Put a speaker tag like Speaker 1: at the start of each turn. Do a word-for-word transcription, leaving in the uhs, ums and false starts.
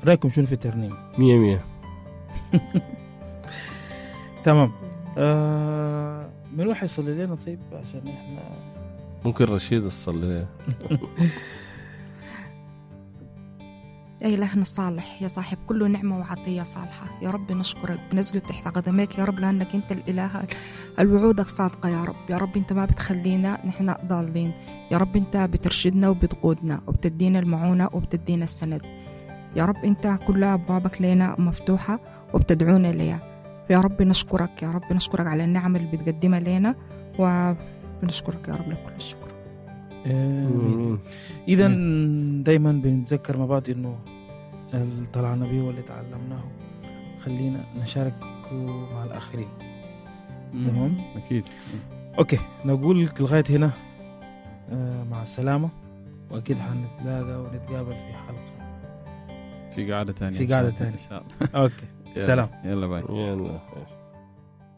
Speaker 1: رأيكم شنو في الترنيم؟
Speaker 2: مية مية.
Speaker 1: تمام. آه من واحد يصلي لنا طيب عشان احنا
Speaker 2: ممكن رشيد يصلي.
Speaker 3: يا إلهنا الصالح يا صاحب كل نعمة وعطية صالحة، يا رب نشكرك بنسجد تحت قدميك يا رب لأنك أنت الإله الوعودك صادقة يا رب. يا رب أنت ما بتخلينا نحن ضالين، يا رب أنت بترشدنا وبتقودنا وبتدينا المعونة وبتدينا السند. يا رب أنت كل أبوابك لنا مفتوحة وبتدعونا ليها. يا رب نشكرك يا رب نشكرك على النعم اللي بتقدمها لنا ونشكرك يا رب لكل الشكر.
Speaker 1: آمين. إذا دايما بنتذكر مع بعض إنه اللي طلعنا به واللي تعلمناه خلينا نشاركه مع الآخرين. تمام
Speaker 4: أكيد.
Speaker 1: أوكي نقول لغاية هنا آه مع السلامة، وأكيد حنتلاقى ونتقابل في حلقة
Speaker 4: في قاعدة تانية
Speaker 1: في قاعدة تانية إن شاء الله. أوكي سلام.
Speaker 4: يلا باي.
Speaker 2: يلا.